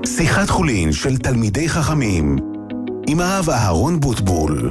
שיחת חולין של תלמידי חכמים עם הרב אהרון בוטבול.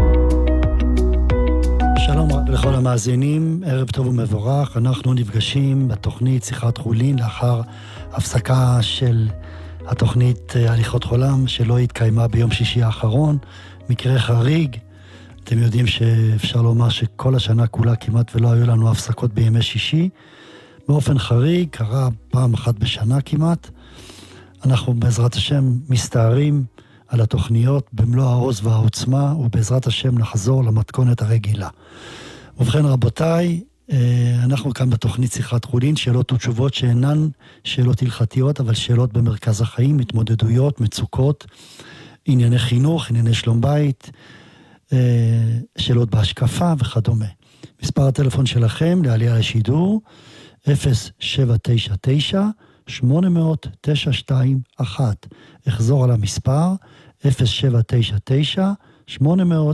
שלום לכל המאזינים, ערב טוב ומבורך. אנחנו נפגשים בתוכנית שיחת חולין לאחר הפסקה של התוכנית הליכות חולם שלא התקיימה ביום שישי האחרון. מקרה חריג, אתם יודעים שאפשר לומר שכל השנה כולה כמעט ולא היו לנו הפסקות בימי שישי. באופן חריג, קרה פעם אחת בשנה כמעט. אנחנו בעזרת השם מסתערים על התוכניות במלוא העוז והעוצמה, ובעזרת השם נחזור למתכונת הרגילה. ובכן רבותיי, אנחנו כאן בתוכנית שיחת חולין, שאלות ותשובות שאינן שאלות הלכתיות, אבל שאלות במרכז החיים, התמודדויות, מצוקות, ענייני חינוך, ענייני שלום בית, שאלות בהשקפה וכדומה. מספר הטלפון שלכם לעלייה לשידור, 0799-800-921. אחזור על המספר, 0799-800-921.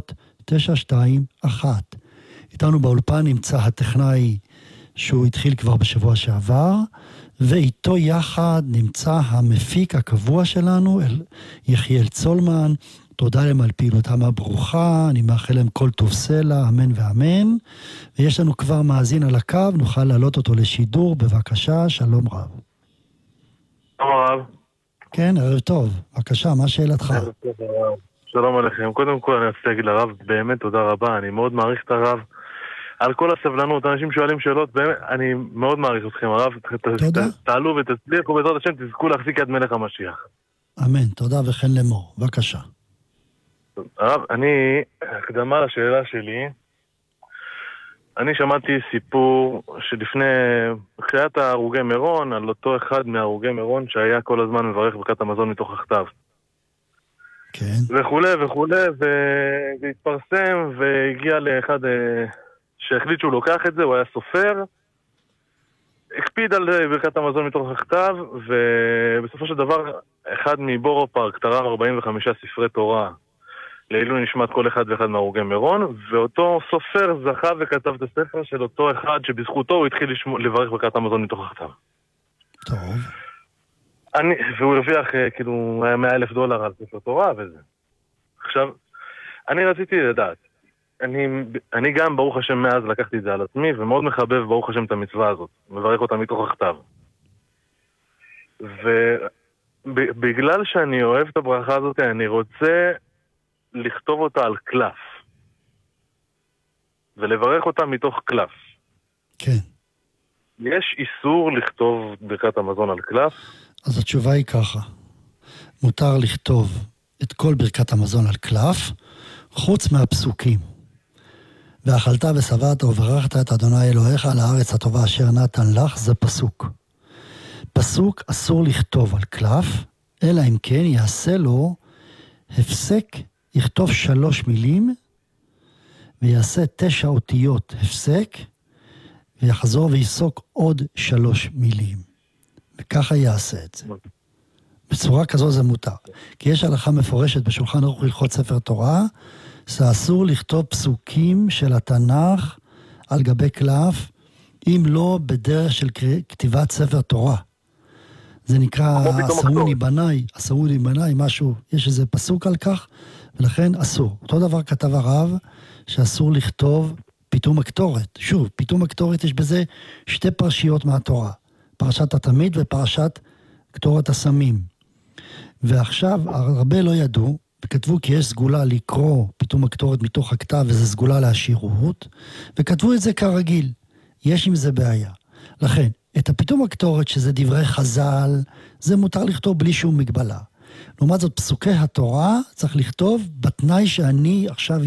איתנו באולפן נמצא הטכנאי שהוא התחיל כבר בשבוע שעבר, ואיתו יחד נמצא המפיק הקבוע שלנו, יחיאל צולמן. תודה להם על פעילותם הברוכה, אני מאחל להם כל טוב סלע, אמן ואמן. ויש לנו כבר מאזין על הקו, נוכל להעלות אותו לשידור, בבקשה, שלום רב. שלום רב. כן, ערב טוב, בבקשה, מה שאלתך? שלום עליכם, קודם כל אני רוצה להגיד לרב, באמת תודה רבה, אני מאוד מעריך את הרב, על כל הסבלנות, אנשים שואלים שאלות, באמת, אני מאוד מעריך אתכם הרב, תעלו ותצליחו, בעזרת השם תזכו להחזיק יד מלך המשיח. אמן, תודה וכן לאמור, בבקשה. הרב, הקדמה לשאלה שלי, אני שמעתי סיפור שלפני חיית ההרוגי מירון, על אותו אחד מההרוגי מירון שהיה כל הזמן מברך ברכת המזון מתוך הכתב. כן. וכולי וכולי, והתפרסם והגיע לאחד שהחליט שהוא לוקח את זה, הוא היה סופר, הקפיד על ברכת המזון מתוך הכתב, ובסופו של דבר אחד מבורו פארק תרם 45 ספרי תורה לעילוי נשמת כל אחד ואחד מהרוגי מירון, ואותו סופר זכה וכתב את הספר של אותו אחד שבזכותו הוא התחיל לברך ברכת המזון מתוך הכתב. טוב. והוא הרוויח כאילו $100,000 על ספר תורה וזה. עכשיו, אני רציתי לדעת, אני גם ברוך השם מאז לקחתי את זה על עצמי, ומאוד מחבב ברוך השם את המצווה הזאת, מברך אותה מתוך הכתב. ובגלל שאני אוהב את הברכה הזאת, אני רוצה לכתוב אותה על קלף. ולברך אותה מתוך קלף. כן. יש איסור לכתוב ברכת המזון על קלף? אז התשובה היא ככה. מותר לכתוב את כל ברכת המזון על קלף, חוץ מהפסוקים. ואכלת ושבעת וברכת את אדוני אלוהיך על הארץ הטובה אשר נתן לך, זה פסוק. פסוק אסור לכתוב על קלף, אלא אם כן יעשה לו הפסק, יכתוב 3 מילים, ויעשה 9 אותיות הפסק, ויחזור ויפסוק עוד 3 מילים. וככה יעשה את זה. בצורה כזו זה מותר. כי יש הלכה מפורשת בשולחן ערוך הלכות ספר תורה, שאסור לכתוב פסוקים של התנ"ך על גבי קלף, אם לא בדרך של כתיבת ספר תורה. זה נקרא אסרוני בנאי, משהו, יש איזה פסוק על כך, ולכן אסור. אותו דבר כתב הרב, שאסור לכתוב פתאום הקטורת. שוב, פתאום הקטורת יש בזה 2 פרשיות מהתורה. פרשת התמיד ופרשת קטורת הסמים. ועכשיו הרבה לא ידעו, וכתבו כי יש סגולה לקרוא פתאום הקטורת מתוך הכתב, וזה סגולה לעשירות, וכתבו את זה כרגיל. יש עם זה בעיה. לכן, את הפתאום הקטורת, שזה דברי חז"ל, זה מותר לכתוב בלי שום מגבלה. לעומת זאת, פסוקי התורה צריך לכתוב בתנאי שאני עכשיו